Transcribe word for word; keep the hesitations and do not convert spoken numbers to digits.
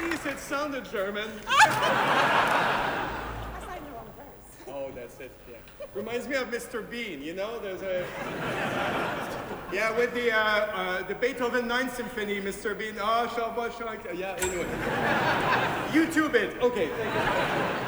least it sounded German. I know one verse. Oh, that's it, yeah. Reminds me of Mister Bean, you know? There's a... Yeah, with the, uh, uh, the Beethoven Ninth Symphony, Mister Bean. Oh, Shabbat Shalom. Yeah, anyway. YouTube it. Okay, thank you.